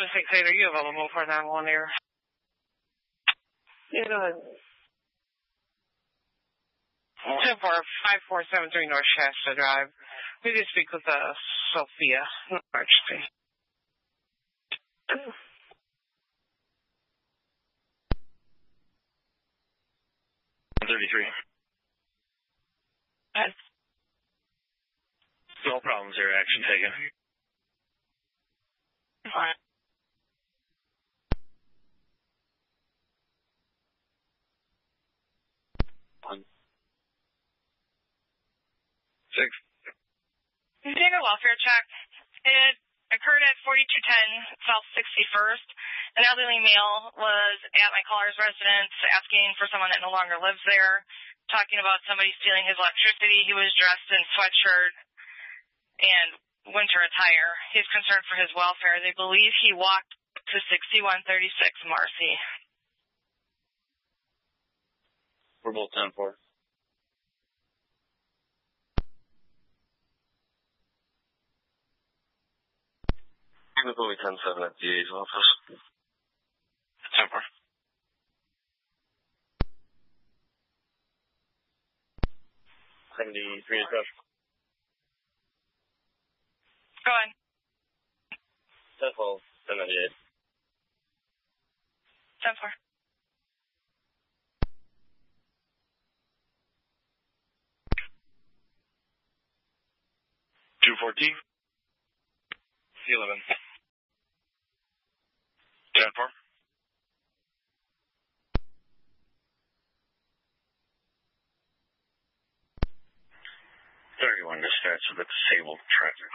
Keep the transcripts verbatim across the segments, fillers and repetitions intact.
six eight, are you available for nine one there? Yeah, go ahead. ten four, five four seven three North Shasta Drive. We did speak with uh, Sophia. Emergency. thirty-three. Yes. No problems there. Action taken. Fine. One. Six. You take a welfare check. It occurred at forty-two ten South sixty-first. An elderly male was at my caller's residence asking for someone that no longer lives there, talking about somebody stealing his electricity. He was dressed in sweatshirt and winter attire. He's concerned for his welfare. They believe he walked to sixty-one thirty-six Marcy. We're both ten four. With only ten seven at D A's office. ten four. seventy-three to Go ahead. ten twelve, ten ninety-eight. ten four. two fourteen. C eleven. ten four. thirty-one dispatch with a disabled traffic.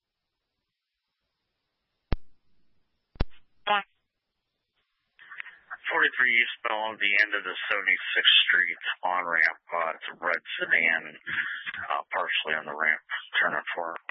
One. forty-three eastbound, the end of the seventy-sixth Street on ramp. Uh, it's a red sedan, uh, partially on the ramp. Turn it for